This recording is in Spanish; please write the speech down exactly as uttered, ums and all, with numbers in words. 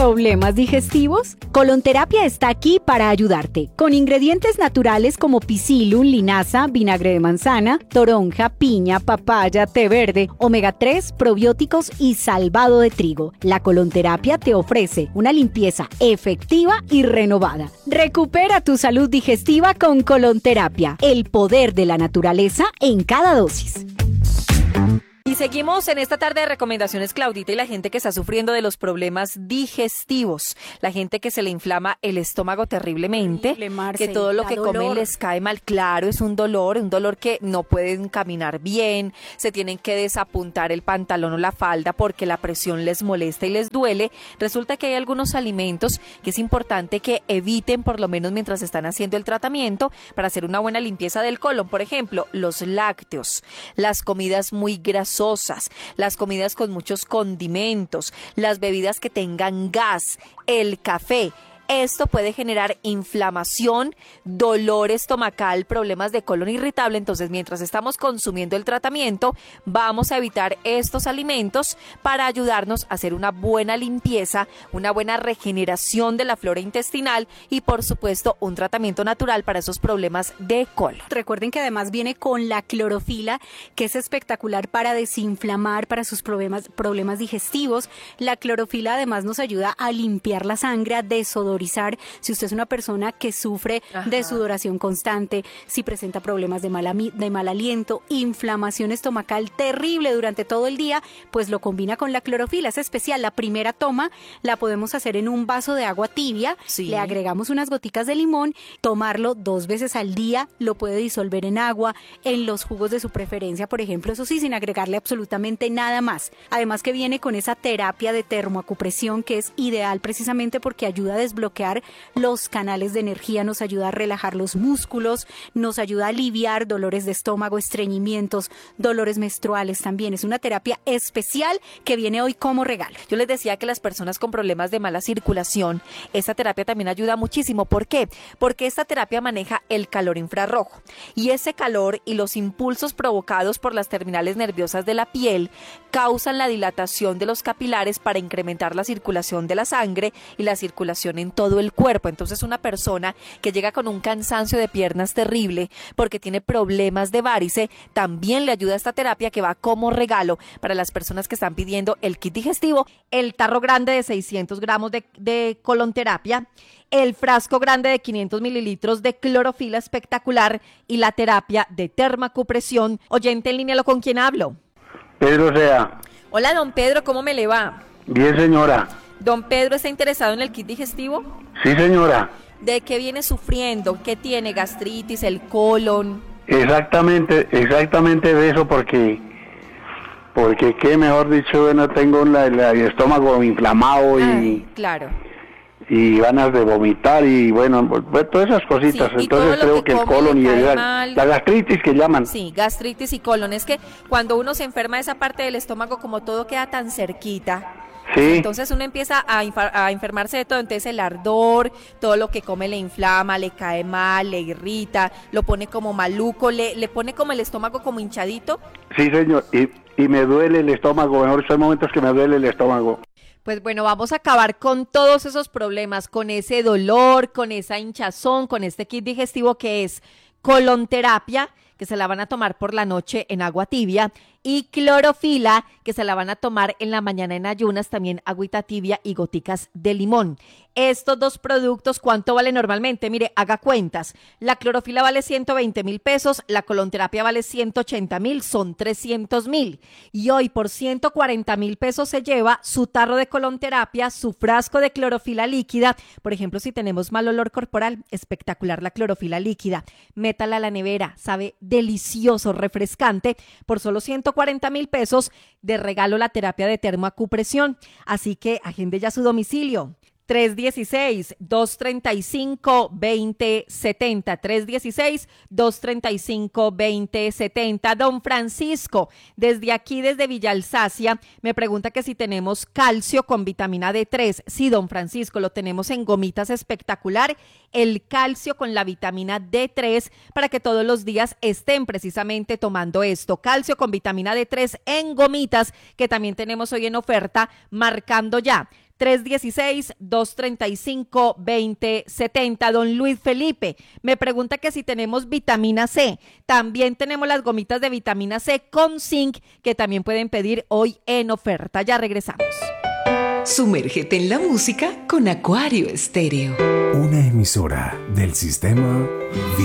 ¿Problemas digestivos? Colonterapia está aquí para ayudarte. Con ingredientes naturales como Psyllium, linaza, vinagre de manzana, toronja, piña, papaya, té verde, omega tres, probióticos y salvado de trigo. La colonterapia te ofrece una limpieza efectiva y renovada. Recupera tu salud digestiva con colonterapia. El poder de la naturaleza en cada dosis. Y seguimos en esta tarde de recomendaciones, Claudita, y la gente que está sufriendo de los problemas digestivos, la gente que se le inflama el estómago terriblemente, Horrible, Marce, que todo lo da que dolor. comen les cae mal. Claro, es un dolor, un dolor que no pueden caminar bien, se tienen que desapuntar el pantalón o la falda porque la presión les molesta y les duele. Resulta que hay algunos alimentos que es importante que eviten por lo menos mientras están haciendo el tratamiento para hacer una buena limpieza del colon. Por ejemplo, los lácteos, las comidas muy grasosas, las comidas con muchos condimentos, las bebidas que tengan gas, el café. Esto puede generar inflamación, dolor estomacal, problemas de colon irritable. Entonces, mientras estamos consumiendo el tratamiento, vamos a evitar estos alimentos para ayudarnos a hacer una buena limpieza, una buena regeneración de la flora intestinal y, por supuesto, un tratamiento natural para esos problemas de colon. Recuerden que además viene con la clorofila, que es espectacular para desinflamar, para sus problemas, problemas digestivos. La clorofila además nos ayuda a limpiar la sangre, a desodorizar. Si usted es una persona que sufre Ajá. de sudoración constante, si presenta problemas de mal, de mal aliento, inflamación estomacal terrible durante todo el día, pues lo combina con la clorofila. Es especial. La primera toma la podemos hacer en un vaso de agua tibia, sí. le agregamos unas goticas de limón, tomarlo dos veces al día, lo puede disolver en agua, en los jugos de su preferencia, por ejemplo, eso sí, sin agregarle absolutamente nada más. Además que viene con esa terapia de termoacupresión que es ideal precisamente porque ayuda a desbloquear bloquear los canales de energía, nos ayuda a relajar los músculos, nos ayuda a aliviar dolores de estómago, estreñimientos, dolores menstruales también. Es una terapia especial que viene hoy como regalo. Yo les decía que las personas con problemas de mala circulación, esta terapia también ayuda muchísimo. ¿Por qué? Porque esta terapia maneja el calor infrarrojo y ese calor y los impulsos provocados por las terminales nerviosas de la piel causan la dilatación de los capilares para incrementar la circulación de la sangre y la circulación en todo el cuerpo. Entonces, una persona que llega con un cansancio de piernas terrible porque tiene problemas de varice, también le ayuda a esta terapia que va como regalo para las personas que están pidiendo el kit digestivo, el tarro grande de seiscientos gramos de, de colonterapia, el frasco grande de quinientos mililitros de clorofila espectacular y la terapia de termoacupresión. Oyente en línea, ¿lo con quién hablo? Pedro Sea. Hola, don Pedro, ¿cómo me le va? Bien, señora. ¿Don Pedro está interesado en el kit digestivo? Sí, señora. ¿De qué viene sufriendo? ¿Qué tiene? ¿Gastritis, el colon? Exactamente, exactamente de eso, porque, porque qué mejor dicho, bueno, tengo la, la, el estómago inflamado y, Ay, claro. y ganas de vomitar y bueno, pues, todas esas cositas. Sí, entonces creo que, que el colon y el, la gastritis que llaman. Sí, gastritis y colon. Es que cuando uno se enferma de esa parte del estómago, como todo queda tan cerquita, sí. Entonces uno empieza a, infa- a enfermarse de todo, entonces el ardor, todo lo que come le inflama, le cae mal, le irrita, lo pone como maluco, le, le pone como el estómago como hinchadito. Sí, señor, y, y me duele el estómago, mejor son momentos que me duele el estómago. Pues bueno, vamos a acabar con todos esos problemas, con ese dolor, con esa hinchazón, con este kit digestivo que es colonterapia, que se la van a tomar por la noche en agua tibia, y clorofila, que se la van a tomar en la mañana en ayunas, también agüita tibia y goticas de limón. Estos dos productos, ¿cuánto vale normalmente? Mire, haga cuentas. La clorofila vale ciento veinte mil pesos, la colonterapia vale ciento ochenta mil, son trescientos mil. Y hoy por ciento cuarenta mil pesos se lleva su tarro de colonterapia, su frasco de clorofila líquida. Por ejemplo, si tenemos mal olor corporal, espectacular la clorofila líquida. Métala a la nevera, sabe delicioso, refrescante, por solo ciento cuarenta mil pesos de regalo la terapia de termoacupresión. Así que agende ya su domicilio. tres uno seis, dos tres cinco, dos cero siete cero, tres uno seis, dos tres cinco, dos cero siete cero. Don Francisco, desde aquí, desde Villa Alsacia, me pregunta que si tenemos calcio con vitamina D tres. Sí, don Francisco, lo tenemos en gomitas espectacular, el calcio con la vitamina D tres, para que todos los días estén precisamente tomando esto, calcio con vitamina D tres en gomitas, que también tenemos hoy en oferta, marcando ya tres uno seis, dos tres cinco, dos cero siete cero. Don Luis Felipe me pregunta que si tenemos vitamina C. También tenemos las gomitas de vitamina C con zinc que también pueden pedir hoy en oferta. Ya regresamos. Sumérgete en la música con Acuario Estéreo. Una emisora del sistema